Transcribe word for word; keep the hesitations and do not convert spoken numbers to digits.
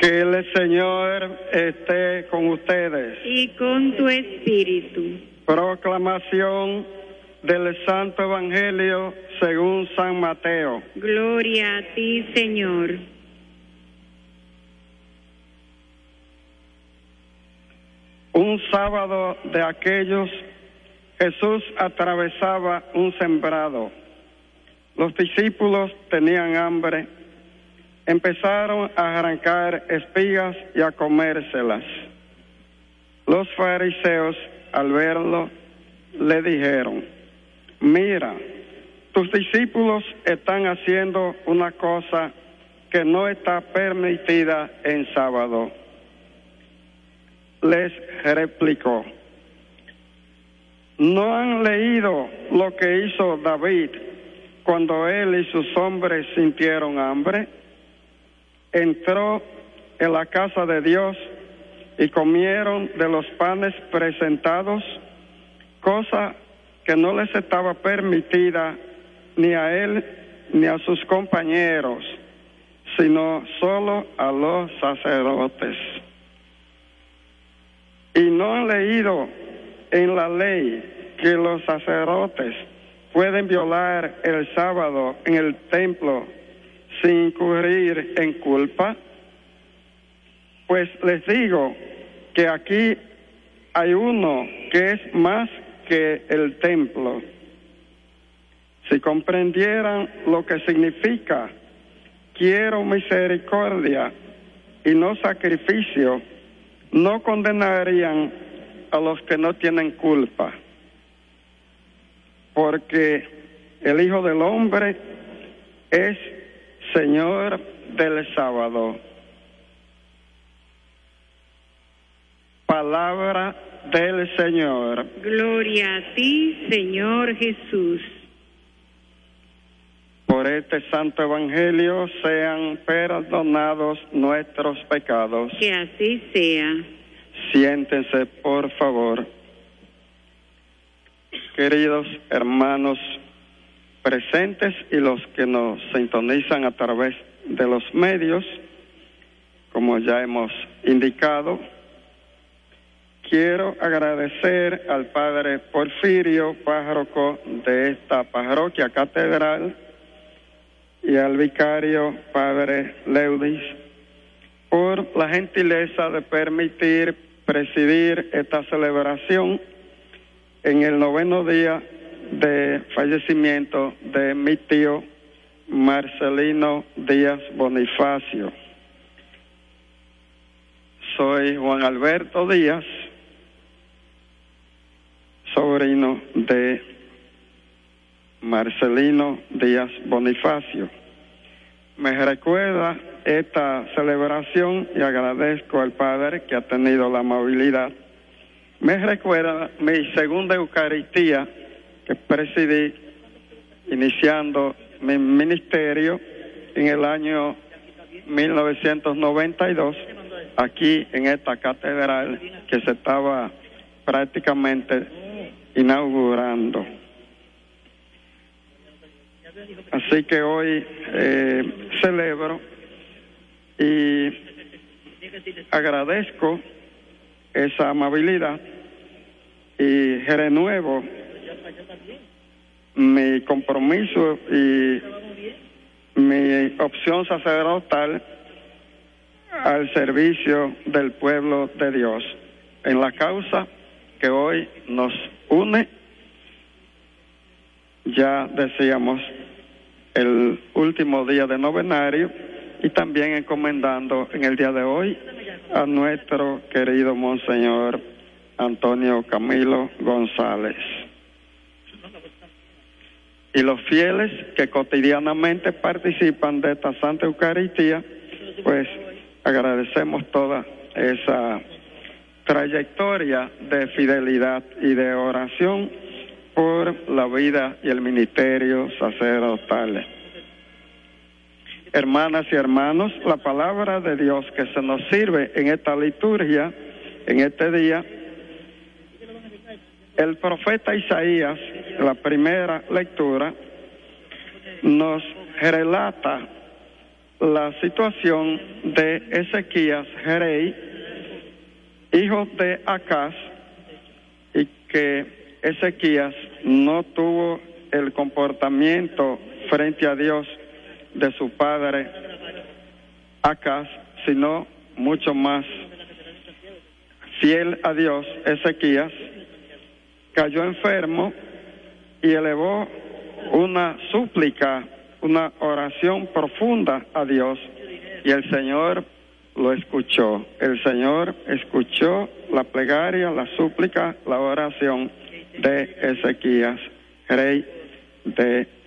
Que el Señor esté con ustedes. Y con tu espíritu. Proclamación del Santo Evangelio según San Mateo. Gloria a ti, Señor. Un sábado de aquellos, Jesús atravesaba un sembrado. Los discípulos tenían hambre. Empezaron a arrancar espigas y a comérselas. Los fariseos, al verlo, le dijeron: mira, tus discípulos están haciendo una cosa que no está permitida en sábado. Les replicó: ¿no han leído lo que hizo David cuando él y sus hombres sintieron hambre? Entró en la casa de Dios y comieron de los panes presentados, cosa que no les estaba permitida ni a él ni a sus compañeros, sino solo a los sacerdotes. Y no han leído en la ley que los sacerdotes pueden violar el sábado en el templo sin incurrir en culpa. Pues les digo que aquí hay uno que es más que el templo. Si comprendieran lo que significa quiero misericordia y no sacrificio, no condenarían a los que no tienen culpa. Porque el Hijo del Hombre es Señor del sábado. Palabra del Señor. Gloria a ti, Señor Jesús. Por este santo evangelio sean perdonados nuestros pecados. Que así sea. Siéntense, por favor. Queridos hermanos presentes y los que nos sintonizan a través de los medios, como ya hemos indicado, quiero agradecer al Padre Porfirio, párroco de esta parroquia catedral, y al vicario Padre Leudis, por la gentileza de permitir presidir esta celebración en el noveno día de fallecimiento de mi tío Marcelino Díaz Bonifacio. Soy Juan Alberto Díaz, sobrino de Marcelino Díaz Bonifacio. Me recuerda esta celebración y agradezco al Padre que ha tenido la amabilidad. Me recuerda mi segunda Eucaristía que presidí iniciando mi ministerio en el año mil novecientos noventa y dos, aquí en esta catedral que se estaba prácticamente inaugurando. Así que hoy eh, celebro y agradezco esa amabilidad y renuevo mi compromiso y mi opción sacerdotal al servicio del pueblo de Dios en la causa que hoy nos une. Ya decíamos el último día de novenario y también encomendando en el día de hoy a nuestro querido Monseñor Antonio Camilo González. Y los fieles que cotidianamente participan de esta Santa Eucaristía, pues agradecemos toda esa trayectoria de fidelidad y de oración por la vida y el ministerio sacerdotal. Hermanas y hermanos, la palabra de Dios que se nos sirve en esta liturgia, en este día, el profeta Isaías, la primera lectura, nos relata la situación de Ezequías, rey, hijo de Acaz, y que Ezequías no tuvo el comportamiento frente a Dios de su padre Acaz, sino mucho más fiel a Dios. Ezequías cayó enfermo y elevó una súplica, una oración profunda a Dios, y el Señor lo escuchó. El Señor escuchó la plegaria, la súplica, la oración de Ezequías, rey de